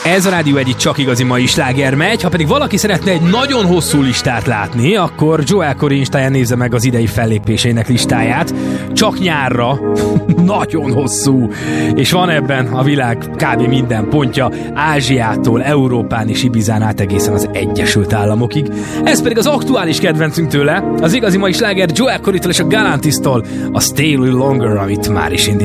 Ez a Rádió Egy csak igazi mai sláger megy, ha pedig valaki szeretne egy nagyon hosszú listát látni, akkor Joel Corry Instáján nézze meg az idei fellépéseinek listáját. Csak nyárra, nagyon hosszú, és van ebben a világ kb. Minden pontja, Ázsiától, Európán és Ibizán át egészen az Egyesült Államokig. Ez pedig az aktuális kedvencünk tőle, az igazi mai sláger Joel Corrytól és a Galantistól, a Stay a Little Longer, amit már is indít.